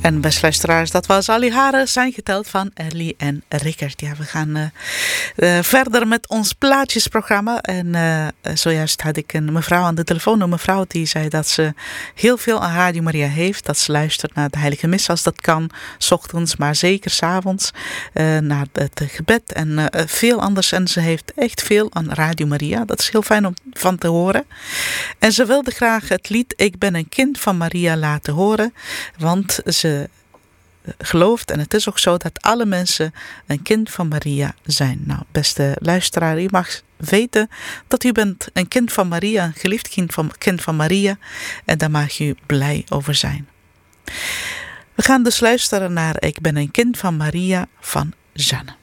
En beste luisteraars, dat was al die haren zijn geteld van Ellie en Rickert. Ja, we gaan verder met ons plaatjesprogramma. En zojuist had ik een mevrouw aan de telefoon. Een mevrouw die zei dat ze heel veel aan Radio Maria heeft. Dat ze luistert naar de Heilige Mis als dat kan. 's Ochtends, maar zeker 's avonds. Naar het gebed en veel anders. En ze heeft echt veel aan Radio Maria. Dat is heel fijn om van te horen. En ze wilde graag het lied Ik ben een kind van Maria laten horen. Want ze gelooft, en het is ook zo, dat alle mensen een kind van Maria zijn. Nou, beste luisteraar, u mag weten dat u bent een kind van Maria, een geliefd kind van Maria. En daar mag u blij over zijn. We gaan dus luisteren naar Ik ben een kind van Maria van Jeanne.